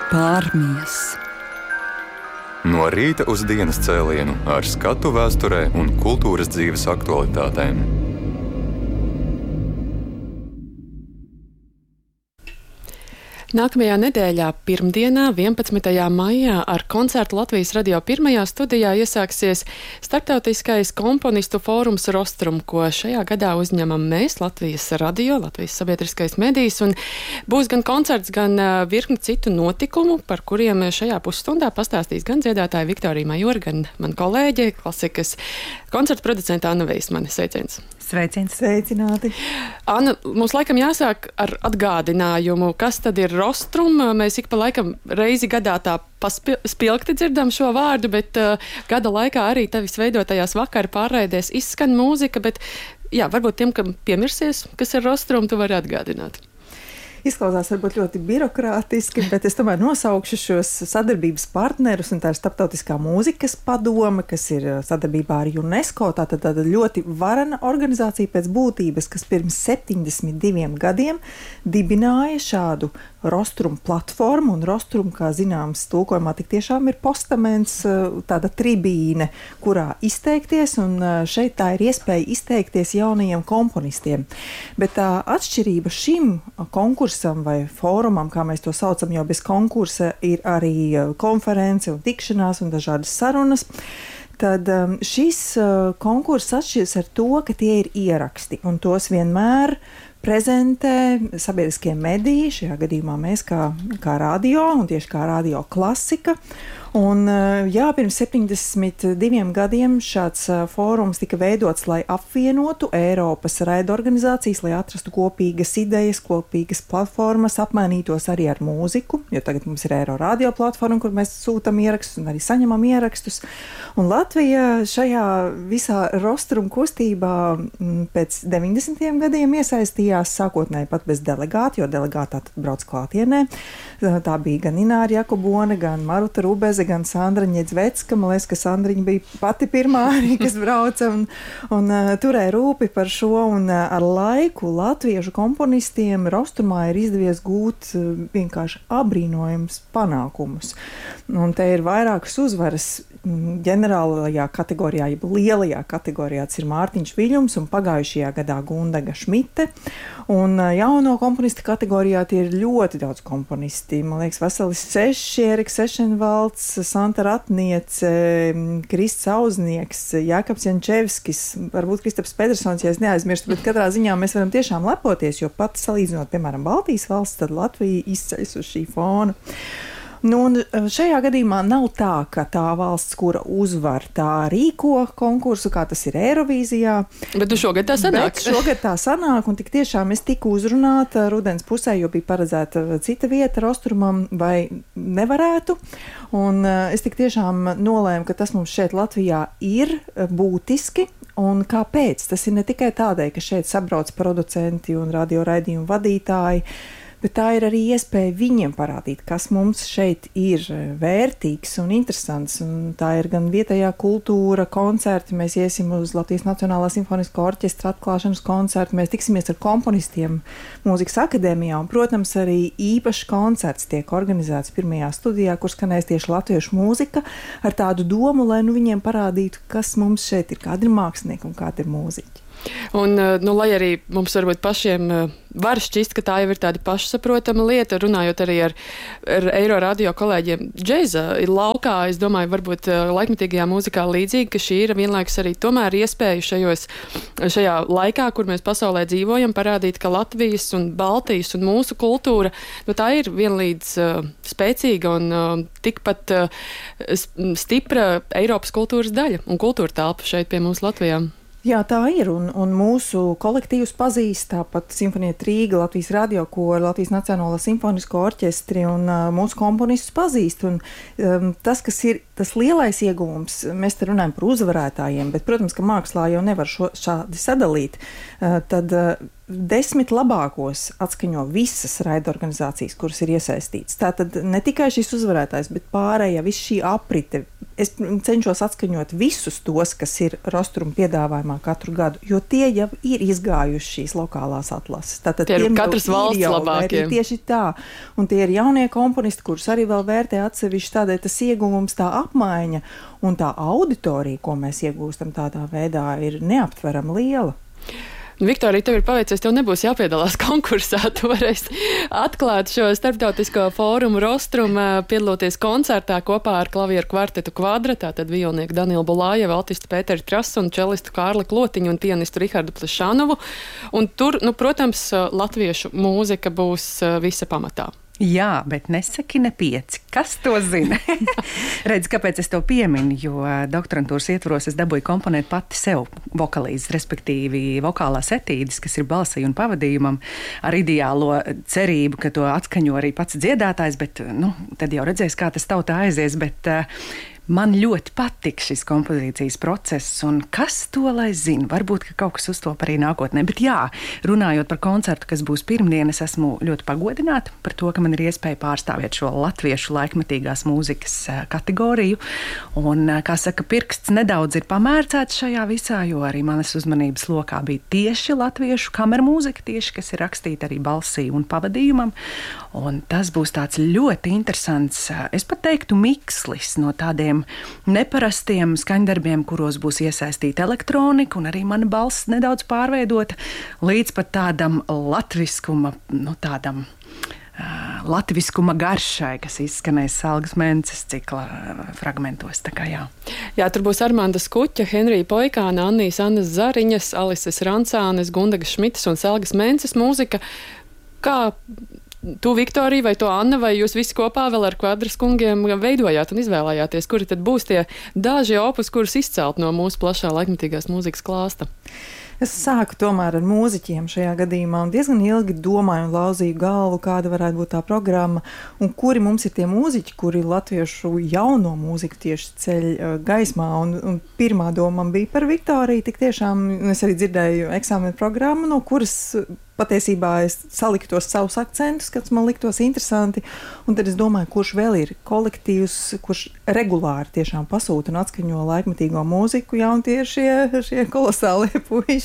Pārmies. No rīta uz dienas cēlienu ar skatu vēsturē un kultūras dzīves aktualitātēm. Nākamajā nedēļā, pirmdienā, 11. maijā, ar koncertu Latvijas radio pirmajā studijā iesāksies starptautiskais komponistu fórums Rostrum, ko šajā gadā uzņemam mēs, Latvijas radio, Latvijas sabiedriskais medijs, un būs gan koncerts, gan virkni citu notikumu, par kuriem šajā pusstundā pastāstīs gan dziedātāja Viktorija Majora, gan man kolēģe, klasikas koncerta producenta Anna Veismane. Sveiciens! Sveiciens! Sveicināti! Anna, mums laikam jāsāk ar atgādinājumu, kas tad ir Rostrum. Mēs ik pa laikam reizi gadā tā spilgti dzirdam šo vārdu, bet gada laikā arī tavis veidotajās vakara pārraidēs izskan mūzika, bet jā, varbūt tiem, kam piemirsies, kas ir Rostrum, tu vari atgādināt. Izklausās varbūt ļoti birokrātiski, bet es tomēr nosaukšu šos sadarbības partnerus, un tā ir Starptautiskā mūzikas padome, kas ir sadarbībā ar UNESCO. Tāda ļoti varena organizācija pēc būtības, kas pirms 72 gadiem dibināja šādu Rostrum platformu, un Rostrum, kā zināms, tulkojumā tik tiešām ir postaments, tāda tribīne, kurā izteikties, un šeit tā ir iespēja izteikties jaunajiem komponistiem. Bet tā atšķirība šim konkursam vai fórumam, kā mēs to saucam, jo bez konkursa ir arī konference un tikšanās un dažādas sarunas. Tad šis konkurss atšķiras ar to, ka tie ir ieraksti, un tos vienmēr prezentē sabiedriskie mediji, šajā gadījumā mēs kā radio, un tieši kā radio klasika. Un jā, pirms 72 gadiem šāds fórums tika veidots, lai apvienotu Eiropas raidorganizācijas, lai atrastu kopīgas idejas, kopīgas platformas, apmainītos arī ar mūziku, jo tagad mums ir Eiro radio platforma, kur mēs sūtam ierakstus un arī saņemam ierakstus. Un Latvija šajā visā Rostrum kustībā pēc 90. gadiem iesaistījās sākotnēji pat bez delegāta, jo delegātā tad brauc klātienē. Tā bija gan Ināra Jakubone, gan Maruta Rubeze, gan Sandra Ņedzvecka. Man liekas, ka Sandriņa bija pati pirmā arī, kas brauca un turēja rūpi par šo. Un ar laiku latviešu komponistiem Rostrumā ir izdevies gūt vienkārši abrīnojams panākumus. Un te ir vairākas uzvaras ģenerālajā kategorijā, jeb lielajā kategorijā. Tas ir Mārtiņš Viļums un pagājušajā gadā Gundaga Šmite. Un jauno komponistu kategorijā tie ir ļoti daudz komponisti. Man liekas, veseli 6, Eriks Ešenvalds, Santa Ratniece, Krists Auznieks, Jākaps Jančevskis, varbūt Kristaps Pedersons, ja es neaizmirstu, bet katrā ziņā mēs varam tiešām lepoties, jo pat salīdzinot, piemēram, Baltijas valsts, tad Latvija izceļas uz šī fona. Nu, un šajā gadījumā nav tā, ka tā valsts, kura uzvar, tā rīko konkursu, kā tas ir Eirovīzijā. Bet šogad tā sanāk. Šogad tā sanāk, un tik tiešām es tiku uzrunāta rudens pusē, jo bija paredzēta cita vieta Rostrumam, vai nevarētu. Un es tik tiešām nolēmu, ka tas mums šeit Latvijā ir būtiski. Un kāpēc? Tas ir ne tikai tādēļ, ka šeit sabrauc producenti un radioraidījumu vadītāji, bet tā ir arī iespēja viņiem parādīt, kas mums šeit ir vērtīgs un interesants. Un tā ir gan vietējā kultūra, koncerti, mēs iesim uz Latvijas Nacionālā simfoniskā orķestra atklāšanas koncertu, mēs tiksimies ar komponistiem mūzikas akadēmijā, un, protams, arī īpašs koncerts tiek organizēts pirmajā studijā, kur skanēs tieši latviešu mūzika, ar tādu domu, lai viņiem parādītu, kas mums šeit ir, kādi ir mākslinieki un kādi ir mūziķi. Un, lai arī mums varbūt pašiem var šķist, ka tā jau ir tāda pašsaprotama lieta, runājot arī ar Eiro radio kolēģiem džēza laukā, es domāju, varbūt laikmetīgajā mūzikā līdzīgi, ka šī ir vienlaikus arī tomēr iespēja šajā laikā, kur mēs pasaulē dzīvojam, parādīt, ka Latvijas un Baltijas un mūsu kultūra, tā ir vienlīdz spēcīga un tikpat stipra Eiropas kultūras daļa un kultūra telpa šeit pie mums Latvijā. Jā, tā ir, un mūsu kolektīvs pazīst, tāpat Simfonieta Rīga, Latvijas radiokora, Latvijas Nacionālā simfonisko orķestri un mūsu komponistus pazīst. Un tas, kas ir tas lielais ieguvums, mēs te runājam par uzvarētājiem, bet, protams, ka mākslā jau nevar šādi sadalīt, tad 10 labākos atskaņo visas raidorganizācijas, kuras ir iesaistītas. Tātad ne tikai šis uzvarētājs, bet pārējā viss šī aprite. Es cenšos atskaņot visus tos, kas ir Rostrum piedāvājumā katru gadu, jo tie jau ir izgājuši šīs lokālās atlases. Tātad tie ir katras valsts labākie. Tieši tā. Un tie ir jaunie komponisti, kurus arī vēl vērtē atsevišķi, tādēļ tas ieguvums, tā apmaiņa un tā auditorija, ko mēs iegūstam tādā veidā, ir neaptverama liela. Viktorija, tev ir paveicies, tev nebūs jāpiedalās konkursā. Tu varēsi atklāt šo starptautisko fórumu Rostrum, piedaloties koncertā kopā ar klavieru kvartetu Kvadratā, tad violnieku Danielu Bulājevu, altistu Pēteri Trasu un čelistu Kārli Klotiņu un pianistu Rihardu Plešanovu. Un tur, protams, latviešu mūzika būs visa pamatā. Jā, bet nesaki ne 5. Kas to zina? Redz, kāpēc es to pieminu, jo doktorantūras ietvaros es dabūju komponēt pati sev vokalīzes, respektīvi vokālās etīdes, kas ir balsī un pavadījumam, ar ideālo cerību, ka to atskaņo arī pats dziedātājs, bet, tad jau redzēs, kā tas tautā aizies, bet man ļoti patīk šis kompozīcijas process, un kas to lai zina? Varbūt, ka kaut kas uztop arī nākotnē. Bet jā, runājot par koncertu, kas būs pirmdien, es esmu ļoti pagodināta par to, ka man ir iespēja pārstāvēt šo latviešu laikmetīgās mūzikas kategoriju. Un, kā saka, pirksts nedaudz ir pamērcēts šajā visā, jo arī manas uzmanības lokā bija tieši latviešu kamermūzika, tieši, kas ir rakstīta arī balsī un pavadījumam. Un tas būs tāds ļoti interesants, es pat teiktu, mikslis no tādiem neparastiem skaņdarbiem, kuros būs iesaistīta elektronika un arī mana balss nedaudz pārveidota līdz pat tādam latviskuma garšai, kas izskanēs Salgas Mences cikla fragmentos. Tā kā jā. Jā, tur būs Armanda Skuķa, Henrija Poikāna, Annas Zariņas, Alises Rancānes, Gundaga Šmitas un Salgas Mences mūzika. Kā tu, Viktorija, vai to Anna, vai jūs visi kopā vēl ar Kvadras kungiem veidojāt un izvēlējāties, kuri tad būs tie daži opus, kurus izcelt no mūsu plašā laikmetīgās mūzikas klāsta? Es sāku tomēr ar mūziķiem šajā gadījumā un diezgan ilgi domāju un lauzīju galvu, kāda varētu būt tā programma un kuri mums ir tie mūziķi, kuri latviešu jauno mūziku tieši ceļ gaismā. Un pirmā doma man bija par Viktoriju. Tik tiešām es arī dzirdēju eksāmenu programmu, no kuras patiesībā es saliku tos savus akcentus, kas man liktos interesanti. Un tad es domāju, kurš vēl ir kolektīvs, kurš regulāri tiešām pasūta un atskaņo laikmetīgo mūziku. Jā, un tie ir šie kolosālie puiši.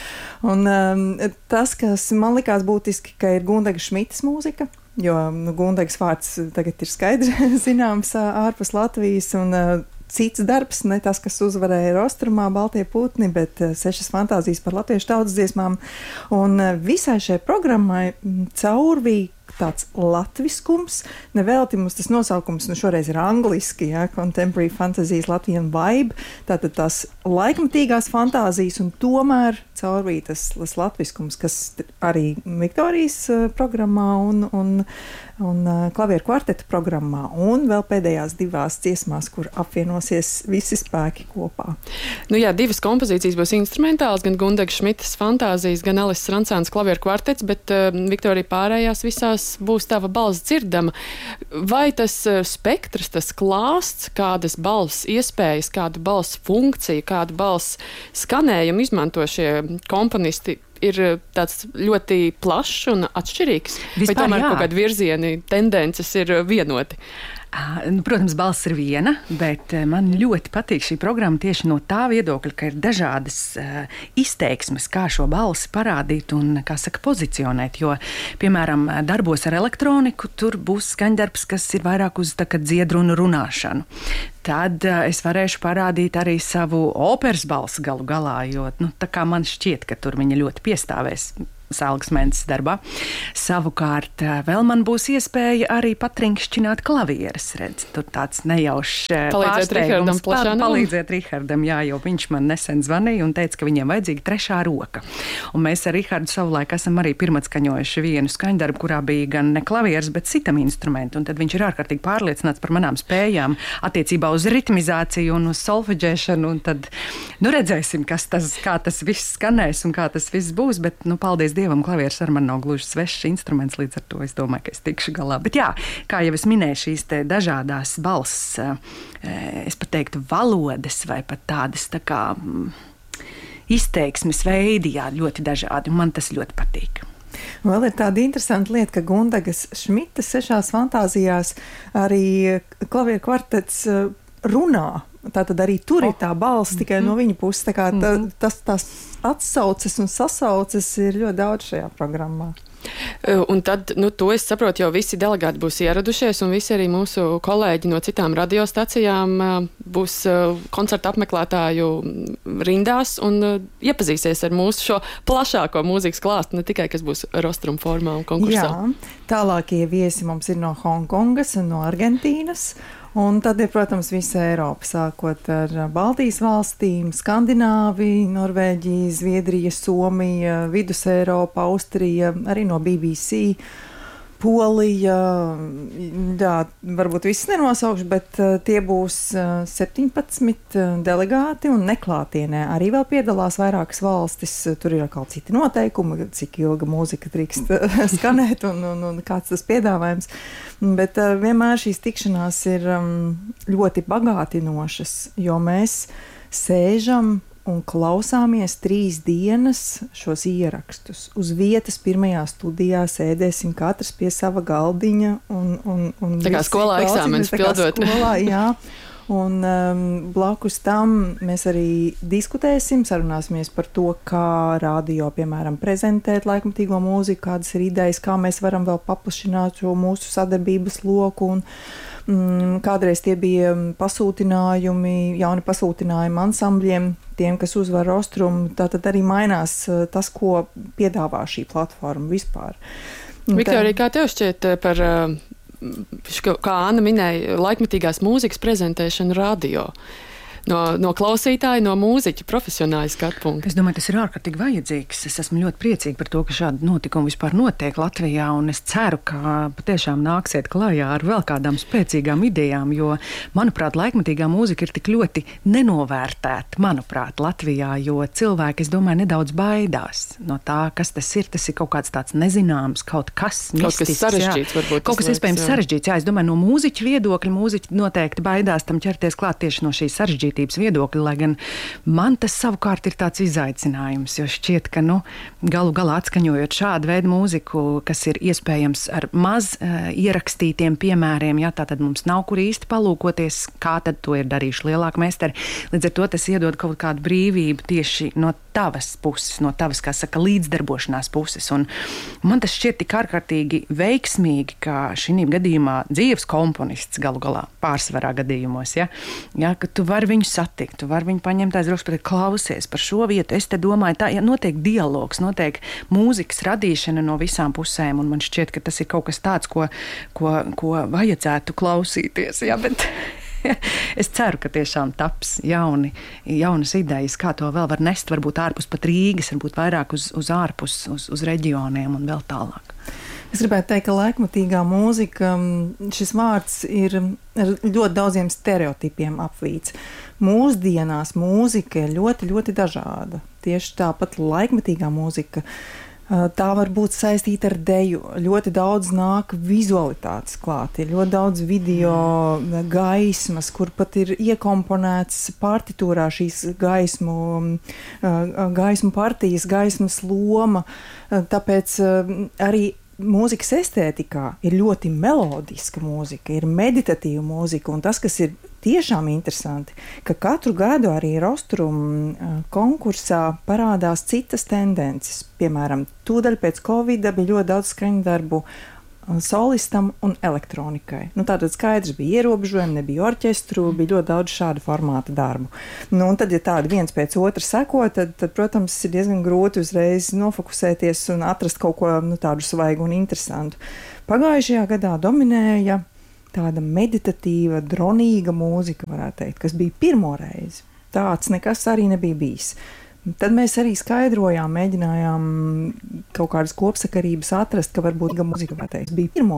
Un tas, kas man likās būtiski, ka ir Gundaga Šmitas mūzika, jo Gundagas vārds tagad ir skaidri zināms ārpus Latvijas, un cits darbs, ne tas, kas uzvarēja Rostrumā, Baltie putni, bet 6 fantāzijas par latviešu tautas dziesmām. Un visai šai programmai caurvīja tāds latviskums, nevelti mums tas nosaukums, šoreiz ir angliski, ja, Contemporary Fantasies Latvian Vibe, tātad tās laikmatīgās fantāzijas, un tomēr caurvīja tas latviskums, kas arī Viktorijas programmā un klavieru kvartetu programmā, un vēl pēdējās 2 dziesmās, kur apvienosies visi spēki kopā. Jā, 2 kompozīcijas būs instrumentāls, gan Gundaga Šmitas fantāzijas, gan Alises Rancānes klavieru kvartets, bet Viktorija pārējās visās būs tava balss dzirdama. Vai tas spektrs, tas klāsts, kādas balss iespējas, kādu balss funkciju, kādu balss skanējumu izmanto šie komponisti, ir tāds ļoti plašs un atšķirīgs? Vai tomēr kaut kādi virzieni, tendences ir vienoti? Protams, balss ir viena, bet man ļoti patīk šī programma tieši no tā viedokļa, ka ir dažādas izteiksmes, kā šo balsi parādīt un, kā saka, pozicionēt. Jo, piemēram, darbos ar elektroniku, tur būs skaņdarbs, kas ir vairāk uz tā kā dziedru un runāšanu. Tad es varēšu parādīt arī savu operas balsi galu galā, jo tā kā man šķiet, ka tur viņa ļoti piestāvēs Salgas Mences darbā. Savukārt vēl man būs iespēja arī patrinkšķināt klavieres, redz. Tur tāds nejaušs pārsteigums. Palīdzēt Rihardam, jā, jo viņš man nesen zvanīja un teica, ka viņiem vajadzīga 3. roka. Un mēs ar Rihardu savulaik esam arī pirmatskaņojuši vienu skaņdarbu, kurā bija gan ne klavieres, bet citam instrumentu. Un tad viņš ir ārkārtīgi pārliecināts par manām spējām attiecībā uz ritmizāciju un uz solfeģēšanu. Un tad, redzēsim, kā tas viss skanēs un kā tas viss būs, bet, paldies Dievam, klavieres ar man nav gluži svešs instruments, līdz ar to es domāju, ka es tikšu galā. Bet jā, kā jau es minēju, šīs te dažādās balss, es pat teiktu valodas vai pat tādas tā kā izteiksmes veidi, jā, ļoti dažādi. Man tas ļoti patīk. Vēl ir tāda interesanta lieta, ka Gundagas Šmitas 6 fantāzijās arī klavieru kvartets runā. Tātad arī tur ir tā balss tikai no viņa puses. Tā kā tās atsauces un sasauces ir ļoti daudz šajā programmā. Un tad, to es saprotu, jo visi delegāti būs ieradušies, un visi arī mūsu kolēģi no citām radiostacijām būs koncerta apmeklētāju rindās un iepazīsies ar mūsu šo plašāko mūzikas klāstu, ne tikai, kas būs rostrum formā un konkursā. Jā, tālākie viesi mums ir no Hongkongas un no Argentīnas. Un tad ir, protams, visa Eiropa, sākot ar Baltijas valstīm, Skandināviju, Norvēģiju, Zviedriju, Somiju, Vidus Eiropa, Austrija, arī no BBC, Polija. Jā, varbūt viss nenosaukšu, bet tie būs 17 delegāti un neklātienē. Arī vēl piedalās vairākas valstis. Tur ir atkal citi noteikumi, cik ilga mūzika drīkst skanēt un kāds tas piedāvājums. Bet vienmēr šīs tikšanās ir ļoti bagātinošas, jo mēs sēžam un klausāmies 3 dienas šos ierakstus. Uz vietas pirmajā studijā sēdēsim katrs pie sava galdiņa. Tā kā skolā eksāmenis pildot. Skolā, jā. Un blakus tam mēs arī diskutēsim, sarunāsimies par to, kā radio, piemēram, prezentēt laikmatīgo mūziku, kādas ir idejas, kā mēs varam vēl paplašināt šo mūsu sadarbības loku. Un kādreiz tie bija pasūtinājumi, jauni pasūtinājumi ansambļiem, tiem, kas uzvar rostrumu. Tātad arī mainās tas, ko piedāvā šī platforma vispār. Viktorija, kā tev šķiet par, kā Anna minēja, laikmatīgās mūzikas prezentēšanu radio? No klausītāja, no mūziķa profesionāļa skatu punkta. Es domāju, tas ir ārkārtīgi vajadzīgs. Es esmu ļoti priecīga par to, ka šādi notikumi vispār notiek Latvijā, un es ceru, ka patiešām nāksiet klājā ar vēl kādām spēcīgām idejām, jo, manuprāt, laikmatīgā mūzika ir tik ļoti nenovērtēta, manuprāt, Latvijā, jo cilvēki, es domāju, nedaudz baidās no tā, kas tas ir. Tas ir kaut kāds tāds nezināms, kaut kas mistisks. Sarežģīts, varbūt. Kaut kas iespējams sarežģīts, jā. Es domāju, no mūziķa viedokļa, mūziķi noteikti baidās tam ķerties klāt tieši no šīs sarežģītības viedokļa, lai gan man tas savukārt ir tāds izaicinājums, jo šķiet, ka, galu galā atskaņojot šādu veidu mūziku, kas ir iespējams ar maz ierakstītiem piemēriem, jā, tātad mums nav kur īsti palūkoties, kā tad to ir darījuši lielāki meistari. Līdz ar to tas iedod kaut kādu brīvību tieši no tavas puses, no tavas, kā saka, līdzdarbošanās puses. Un man tas šķiet tik ārkārtīgi veiksmīgi, ka šī gadījumā dzīves komponists galu galā pārsvarā gadījumos, ja, ka tu vari viņu satikt, tu vari viņu paņemt aiz rokas, bet klausies par šo vietu. Es te domāju, tā, ja notiek dialogs, notiek mūzikas radīšana no visām pusēm, un man šķiet, ka tas ir kaut kas tāds, ko vajadzētu klausīties, ja, bet es ceru, ka tiešām taps jaunas idejas, kā to vēl var nest, varbūt ārpus pat Rīgas, varbūt vairāk uz ārpus, uz reģioniem un vēl tālāk. Es gribētu teikt, ka laikmatīgā mūzika, šis vārds ir ar ļoti daudziem stereotipiem apvīts. Mūsdienās mūzika ir ļoti, ļoti dažāda. Tieši tāpat laikmatīgā mūzika, tā var būt saistīta ar deju. Ļoti daudz nāk vizualitātes klāt, ir ļoti daudz video gaismas, kur pat ir iekomponēts partitūrā šīs gaismu partijas, gaismas loma. Tāpēc arī mūzikas estētikā ir ļoti melodiska mūzika, ir meditatīva mūzika, un tas, kas ir tiešām interesanti, ka katru gadu arī Rostrum konkursā parādās citas tendences. Piemēram, tūdaļ pēc Covida bija ļoti daudz skaņdarbu solistam un elektronikai. Tātad skaidrs bija ierobežojumi, nebija orķestru, bija ļoti daudz šādu formātu darbu. Un tad, ja tādi viens pēc otra seko, tad, protams, ir diezgan grūti uzreiz nofokusēties un atrast kaut ko tādu svaigu un interesantu. Pagājušajā gadā dominēja tāda meditatīva, dronīga mūzika, varētu teikt, kas bija pirmo reizi. Tāds nekas arī nebija bijis. Tad mēs arī skaidrojām, mēģinājām kaut kādas kopsakarības atrast, ka varbūt mūzika, varētu teikt, bija pirmo